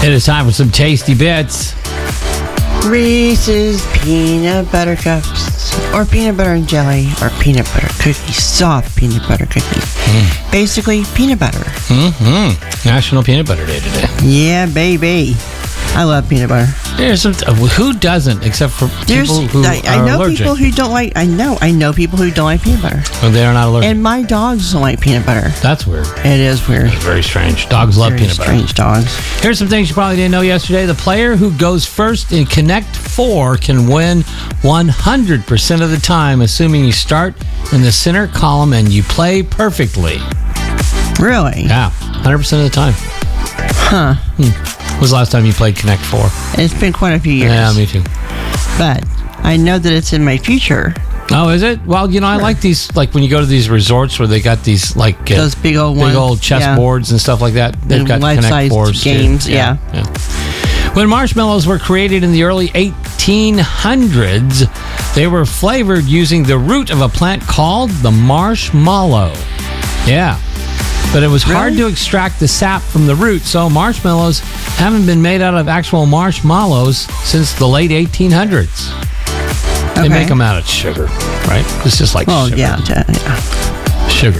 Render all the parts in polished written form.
It is time for some tasty bits. Reese's Peanut Butter Cups, or peanut butter and jelly, or peanut butter cookies, soft peanut butter cookies. Basically, peanut butter. Mm-hmm. National Peanut Butter Day today. Yeah, baby. I love peanut butter. There's some, who doesn't, except for people who I are know allergic. people who don't like. I know people who don't like peanut butter. Well, they are not allergic. And my dogs don't like peanut butter. That's weird. It is weird. It's very strange. Dogs love Very peanut butter. strange dogs. Here's some things you probably didn't know yesterday. The player who goes first in Connect 4 can win 100% of the time, assuming you start in the center column and you play perfectly. Really? Yeah, 100% of the time. Huh. When was the last time you played Connect 4? It's been quite a few years. Yeah, me too. But I know that it's in my future. Oh, is it? Well, I like these, like when you go to these resorts where they got these, like, Those big old big ones. old chess Yeah. boards and stuff like that. They've And got Connect life-sized 4s games, too. yeah. When marshmallows were created in the early 1800s, they were flavored using the root of a plant called the marshmallow. Yeah. But it was hard to extract the sap from the root, so marshmallows haven't been made out of actual marshmallows since the late 1800s. They make them out of sugar, right? It's just like sugar. Yeah. Sugar.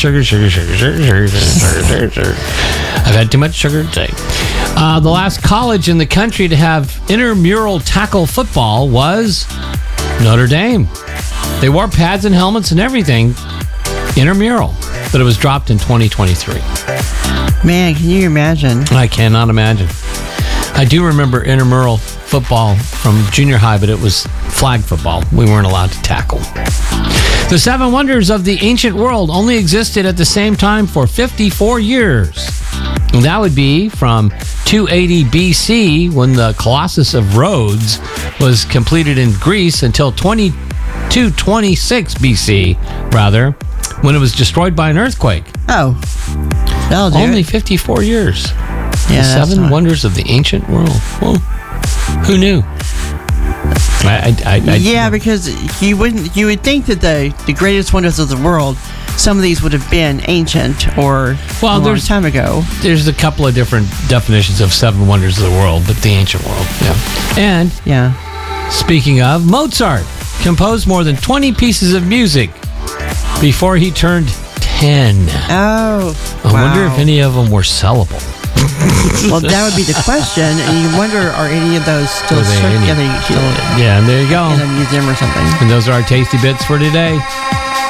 I've had too much sugar today. The last college in the country to have intramural tackle football was Notre Dame. They wore pads and helmets and everything, intramural, but it was dropped in 2023. Man, can you imagine? I cannot imagine. I do remember intramural football from junior high, but it was flag football. We weren't allowed to tackle. The 7 wonders of the ancient world only existed at the same time for 54 years. And that would be from 280 BC, when the Colossus of Rhodes was completed in Greece, until 226 BC, when it was destroyed by an earthquake. Oh. That'll do Only it. 54 years. Yeah, The that's 7 not- wonders of the ancient world. Well, who knew? Yeah, because you would think that the greatest wonders of the world, some of these would have been ancient or a long time ago. There's a couple of different definitions of 7 wonders of the world, but the ancient world. Yeah. And speaking of, Mozart composed more than 20 pieces of music before he turned 10. Oh, I wonder if any of them were sellable. Well, that would be the question, and you wonder, are any of those still Are they circulating? Yeah, and there you go. In a museum or something. And those are our tasty bits for today.